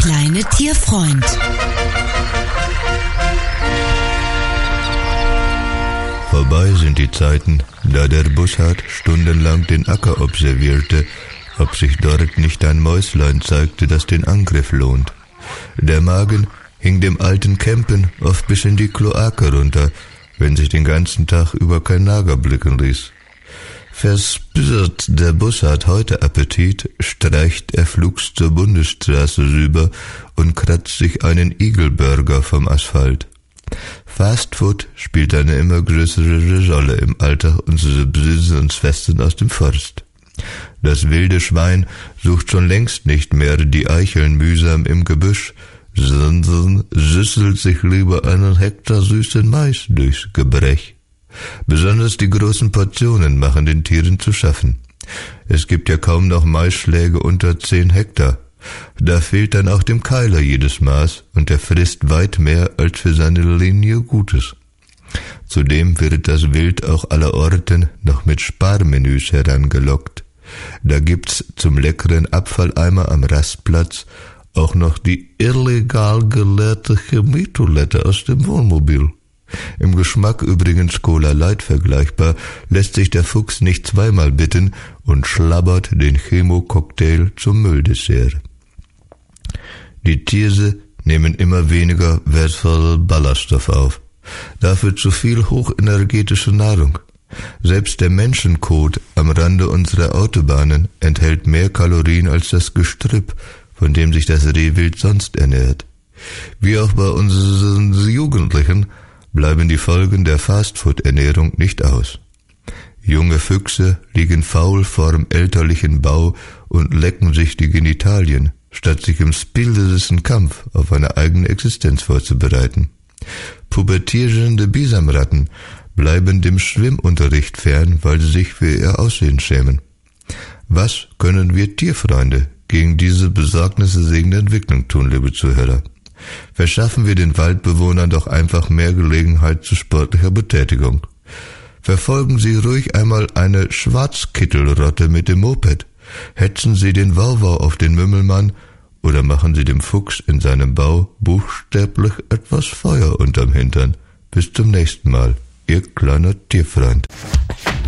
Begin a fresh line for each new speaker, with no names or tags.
kleine Tierfreund.
Vorbei sind die Zeiten, da der Bussard stundenlang den Acker observierte, ob sich dort nicht ein Mäuslein zeigte, das den Angriff lohnt. Der Magen hing dem alten Kämpen oft bis in die Kloake runter, wenn sich den ganzen Tag über kein Nager blicken ließ. Verspürt der Bussard heute Appetit, streicht er flugs zur Bundesstraße rüber und kratzt sich einen Igelburger vom Asphalt. Fastfood spielt eine immer größere Rolle im Alltag unserer Brüder und Schwestern aus dem Forst. Das wilde Schwein sucht schon längst nicht mehr die Eicheln mühsam im Gebüsch, sondern süsselt sich lieber einen Hektar süßen Mais durchs Gebrech. Besonders die großen Portionen machen den Tieren zu schaffen. Es gibt ja kaum noch Maisschläge unter 10 Hektar. Da fehlt dann auch dem Keiler jedes Maß und er frisst weit mehr als für seine Linie Gutes. Zudem wird das Wild auch allerorten noch mit Sparmenüs herangelockt. Da gibt's zum leckeren Abfalleimer am Rastplatz auch noch die illegal geleerte Chemietoilette aus dem Wohnmobil. Im Geschmack übrigens Cola Light vergleichbar, lässt sich der Fuchs nicht zweimal bitten und schlabbert den Chemococktail zum Mülldessert. Die Tiere nehmen immer weniger wertvolle Ballaststoffe auf, dafür zu viel hochenergetische Nahrung. Selbst der Menschenkot am Rande unserer Autobahnen enthält mehr Kalorien als das Gestrüpp, von dem sich das Rehwild sonst ernährt. Wie auch bei unseren Jugendlichen bleiben die Folgen der Fastfood-Ernährung nicht aus. Junge Füchse liegen faul vorm elterlichen Bau und lecken sich die Genitalien, statt sich im spielerischen Kampf auf eine eigene Existenz vorzubereiten. Pubertierende Bisamratten bleiben dem Schwimmunterricht fern, weil sie sich für ihr Aussehen schämen. Was können wir Tierfreunde gegen diese besorgniserregende Entwicklung tun, liebe Zuhörer? Verschaffen wir den Waldbewohnern doch einfach mehr Gelegenheit zu sportlicher Betätigung. Verfolgen Sie ruhig einmal eine Schwarzkittelrotte mit dem Moped. Hetzen Sie den Wauwau auf den Mümmelmann oder machen Sie dem Fuchs in seinem Bau buchstäblich etwas Feuer unterm Hintern. Bis zum nächsten Mal, Ihr kleiner Tierfreund.